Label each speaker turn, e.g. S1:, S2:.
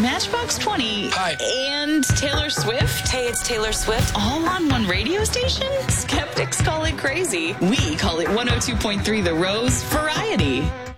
S1: Matchbox 20.
S2: Hi.
S1: And Taylor Swift.
S3: Hey, it's Taylor Swift.
S1: All on one radio station? Skeptics call it crazy. We call it 102.3 The Rose Variety.